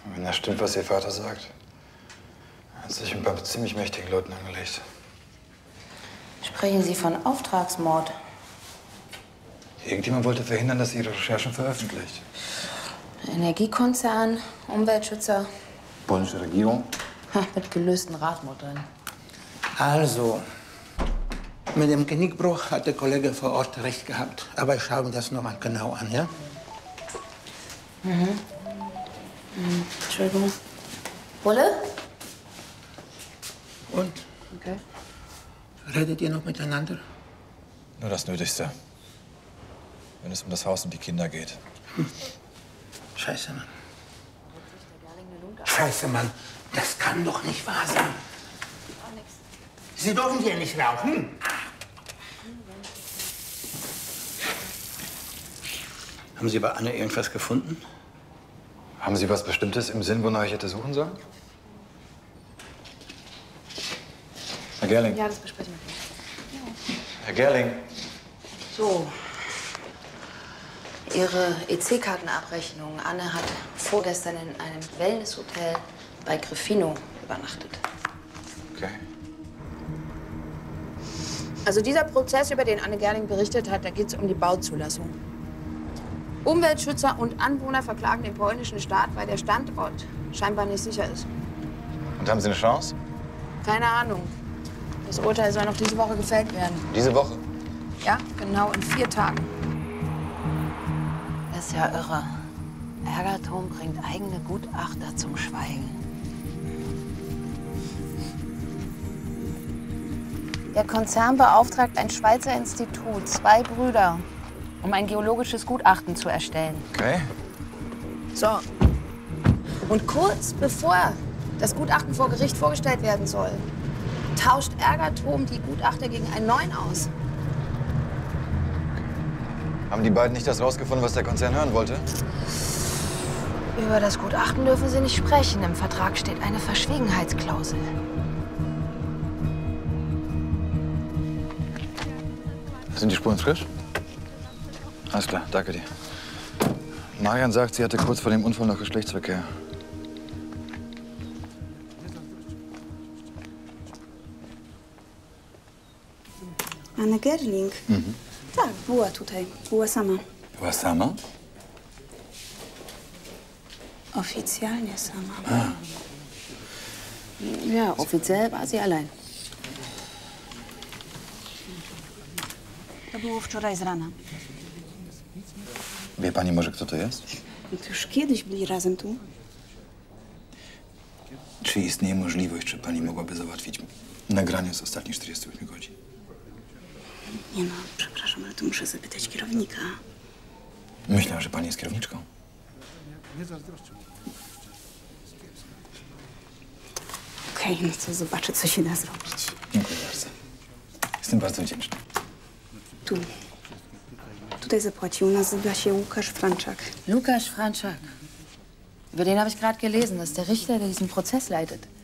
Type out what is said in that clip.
Wenn das stimmt, was Ihr Vater sagt, hat sich mit ein paar ziemlich mächtigen Leuten angelegt. Sprechen Sie von Auftragsmord? Irgendjemand wollte verhindern, dass sie Ihre Recherchen veröffentlicht. Energiekonzern, Umweltschützer. Polnische Regierung? Mit gelösten Radmuttern. Also, mit dem Genickbruch hat der Kollege vor Ort recht gehabt. Aber ich schaue mir das noch mal genau an, ja? Entschuldigung. Bulle? Und? Okay. Redet ihr noch miteinander? Nur das Nötigste. Wenn es um das Haus und die Kinder geht. Scheiße, Mann. Scheiße, Mann. Das kann doch nicht wahr sein. Sie dürfen hier nicht rauchen. Haben Sie bei Anne irgendwas gefunden? Haben Sie was Bestimmtes im Sinn, wonach ich hätte suchen sollen? Herr Gerling. Ja, das besprechen wir. Herr Gerling. So. Ihre EC-Kartenabrechnung. Anne hat vorgestern in einem Wellnesshotel bei Griffino übernachtet. Okay. Also dieser Prozess, über den Anne Gerling berichtet hat, da geht es um die Bauzulassung. Umweltschützer und Anwohner verklagen den polnischen Staat, weil der Standort scheinbar nicht sicher ist. Und haben Sie eine Chance? Keine Ahnung. Das Urteil soll noch diese Woche gefällt werden. Diese Woche? Ja, genau in 4 Tagen. Das ist ja irre. Ergatom bringt eigene Gutachter zum Schweigen. Der Konzern beauftragt ein Schweizer Institut, 2 Brüder, um ein geologisches Gutachten zu erstellen. Okay. So. Und kurz bevor das Gutachten vor Gericht vorgestellt werden soll, tauscht Ergatom die Gutachter gegen einen neuen aus. Haben die beiden nicht das rausgefunden, was der Konzern hören wollte? Über das Gutachten dürfen sie nicht sprechen. Im Vertrag steht eine Verschwiegenheitsklausel. Sind die Spuren frisch? Alles klar, danke dir. Marian sagt, sie hatte kurz vor dem Unfall noch Geschlechtsverkehr. Anna Gerling? Tak, była tutaj. Była sama. Była sama? Oficjalnie sama. Ja, offiziell war sie allein. To było wczoraj z rana. Wie pani może, kto to jest? To już kiedyś byli razem tu. Czy istnieje możliwość, że pani mogłaby załatwić nagranie z ostatnich 48 godzin? Nie no, przepraszam, ale to muszę zapytać kierownika. Myślę, że pani jest kierowniczką. Okej, no to zobaczę, co się da zrobić. Dziękuję bardzo. Jestem bardzo wdzięczny. Tu. Tutaj zapłacił. Nazywa się Łukasz Franczak. Lukas Franczak. Über den habe ich gerade gelesen. Das ist der Richter, der diesen Prozess leitet.